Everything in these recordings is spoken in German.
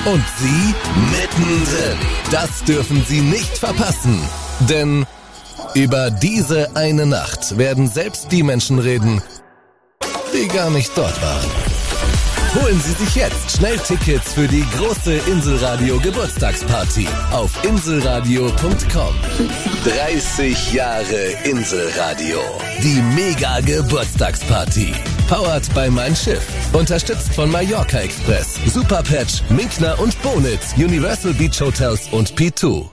Und Sie mittendrin. Das dürfen Sie nicht verpassen. Denn über diese eine Nacht werden selbst die Menschen reden, die gar nicht dort waren. Holen Sie sich jetzt schnell Tickets für die große Inselradio Geburtstagsparty auf inselradio.com. 30 Jahre Inselradio. Die Mega Geburtstagsparty. Powered by Mein Schiff. Unterstützt von Mallorca Express, Superpatch, Minkner und Bonitz, Universal Beach Hotels und P2.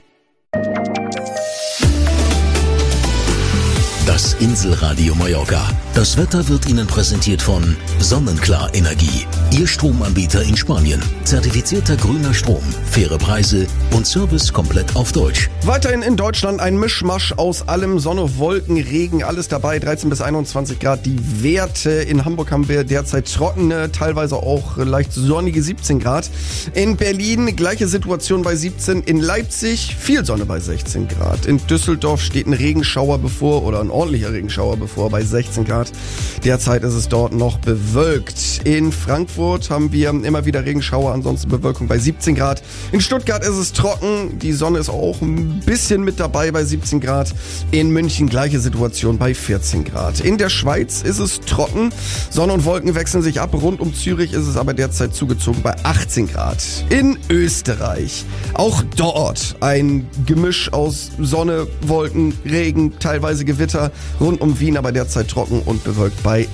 Das Inselradio Mallorca. Das Wetter wird Ihnen präsentiert von Sonnenklar Energie. Ihr Stromanbieter in Spanien. Zertifizierter grüner Strom, faire Preise und Service komplett auf Deutsch. Weiterhin in Deutschland ein Mischmasch aus allem. Sonne, Wolken, Regen, alles dabei. 13 bis 21 Grad die Werte. In Hamburg haben wir derzeit trockene, teilweise auch leicht sonnige 17 Grad. In Berlin gleiche Situation bei 17. In Leipzig viel Sonne bei 16 Grad. In Düsseldorf steht ein Regenschauer bevor oder ein ordentlicher Regenschauer bevor bei 16 Grad. Derzeit ist es dort noch bewölkt. In Frankfurt haben wir immer wieder Regenschauer, ansonsten Bewölkung bei 17 Grad. In Stuttgart ist es trocken, die Sonne ist auch ein bisschen mit dabei bei 17 Grad. In München gleiche Situation bei 14 Grad. In der Schweiz ist es trocken, Sonne und Wolken wechseln sich ab. Rund um Zürich ist es aber derzeit zugezogen bei 18 Grad. In Österreich, auch dort ein Gemisch aus Sonne, Wolken, Regen, teilweise Gewitter. Rund um Wien aber derzeit trocken und bewölkt bei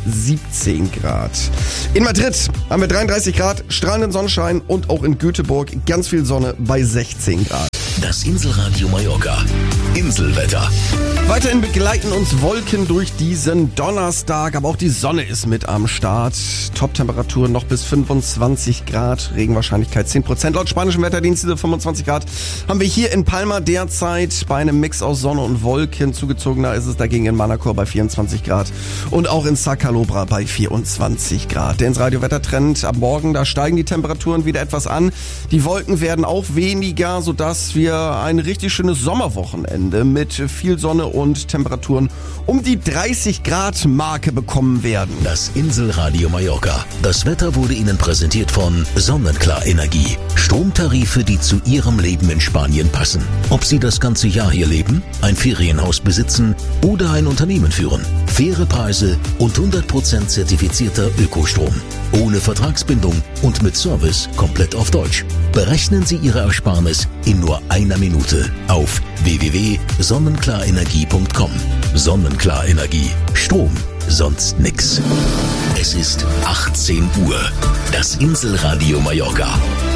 17 Grad. In Madrid haben wir 33 Grad, strahlenden Sonnenschein und auch in Göteborg ganz viel Sonne bei 16 Grad. Das Inselradio Mallorca. Inselwetter. Weiterhin begleiten uns Wolken durch diesen Donnerstag, aber auch die Sonne ist mit am Start. Top-Temperaturen noch bis 25 Grad, Regenwahrscheinlichkeit 10%. Laut spanischem Wetterdienst diese 25 Grad haben wir hier in Palma derzeit bei einem Mix aus Sonne und Wolken. Zugezogener ist es dagegen in Manacor bei 24 Grad und auch in Sa Calobra bei 24 Grad. Der Ins-Radio-Wettertrend ab morgen, da steigen die Temperaturen wieder etwas an. Die Wolken werden auch weniger, sodass wir ein richtig schönes Sommerwochenende mit viel Sonne und Temperaturen um die 30 Grad Marke bekommen werden. Das Inselradio Mallorca. Das Wetter wurde Ihnen präsentiert von Sonnenklar Energie. Stromtarife, die zu Ihrem Leben in Spanien passen. Ob Sie das ganze Jahr hier leben, ein Ferienhaus besitzen oder ein Unternehmen führen. Faire Preise und 100% zertifizierter Ökostrom. Ohne Vertragsbindung und mit Service komplett auf Deutsch. Berechnen Sie Ihre Ersparnis in nur einer Minute auf www.sonnenklarenergie.com. Sonnenklar Energie. Strom, sonst nix. Es ist 18 Uhr. Das Inselradio Mallorca.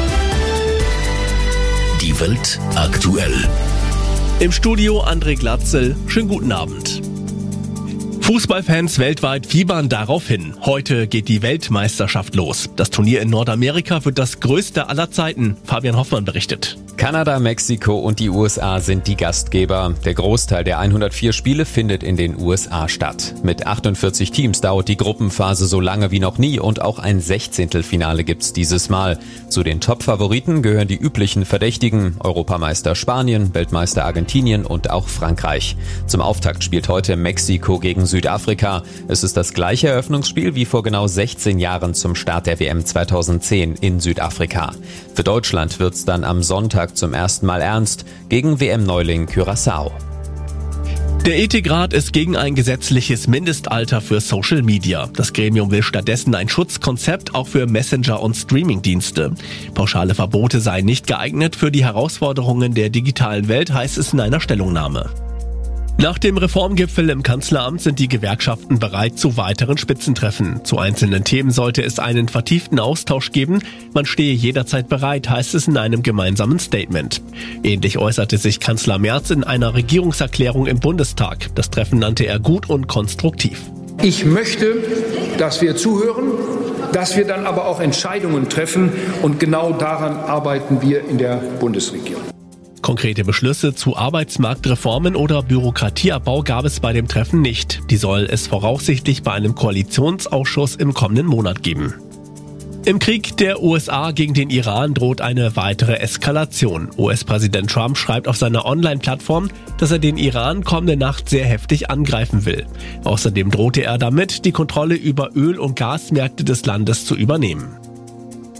Die Welt aktuell. Im Studio André Glatzel. Schönen guten Abend. Fußballfans weltweit fiebern darauf hin. Heute geht die Weltmeisterschaft los. Das Turnier in Nordamerika wird das größte aller Zeiten. Fabian Hoffmann berichtet. Kanada, Mexiko und die USA sind die Gastgeber. Der Großteil der 104 Spiele findet in den USA statt. Mit 48 Teams dauert die Gruppenphase so lange wie noch nie und auch ein Sechzehntelfinale gibt's dieses Mal. Zu den Top-Favoriten gehören die üblichen Verdächtigen: Europameister Spanien, Weltmeister Argentinien und auch Frankreich. Zum Auftakt spielt heute Mexiko gegen Südafrika. Es ist das gleiche Eröffnungsspiel wie vor genau 16 Jahren zum Start der WM 2010 in Südafrika. Für Deutschland wird's dann am Sonntag zum ersten Mal ernst gegen WM-Neuling Curaçao. Der Ethikrat ist gegen ein gesetzliches Mindestalter für Social Media. Das Gremium will stattdessen ein Schutzkonzept auch für Messenger- und Streamingdienste. Pauschale Verbote seien nicht geeignet für die Herausforderungen der digitalen Welt, heißt es in einer Stellungnahme. Nach dem Reformgipfel im Kanzleramt sind die Gewerkschaften bereit zu weiteren Spitzentreffen. Zu einzelnen Themen sollte es einen vertieften Austausch geben. Man stehe jederzeit bereit, heißt es in einem gemeinsamen Statement. Ähnlich äußerte sich Kanzler Merz in einer Regierungserklärung im Bundestag. Das Treffen nannte er gut und konstruktiv. Ich möchte, dass wir zuhören, dass wir dann aber auch Entscheidungen treffen. Und genau daran arbeiten wir in der Bundesregierung. Konkrete Beschlüsse zu Arbeitsmarktreformen oder Bürokratieabbau gab es bei dem Treffen nicht. Die soll es voraussichtlich bei einem Koalitionsausschuss im kommenden Monat geben. Im Krieg der USA gegen den Iran droht eine weitere Eskalation. US-Präsident Trump schreibt auf seiner Online-Plattform, dass er den Iran kommende Nacht sehr heftig angreifen will. Außerdem drohte er damit, die Kontrolle über Öl- und Gasmärkte des Landes zu übernehmen.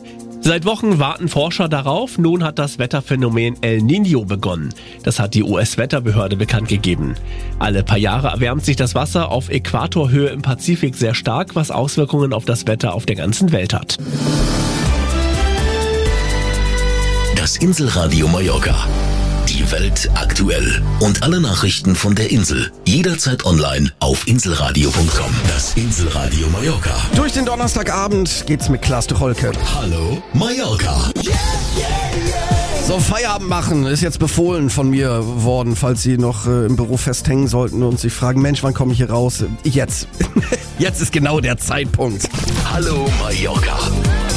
Seit Wochen warten Forscher darauf. Nun hat das Wetterphänomen El Niño begonnen. Das hat die US-Wetterbehörde bekannt gegeben. Alle paar Jahre erwärmt sich das Wasser auf Äquatorhöhe im Pazifik sehr stark, was Auswirkungen auf das Wetter auf der ganzen Welt hat. Das Inselradio Mallorca. Die Welt aktuell. Und alle Nachrichten von der Insel. Jederzeit online auf inselradio.com. Das Inselradio Mallorca. Durch den Donnerstagabend geht's mit Klaas de Golke. Hallo Mallorca. So, Feierabend machen ist jetzt befohlen von mir worden, falls Sie noch im Büro festhängen sollten und sich fragen, Mensch, wann komme ich hier raus? Jetzt. Jetzt ist genau der Zeitpunkt. Hallo Mallorca.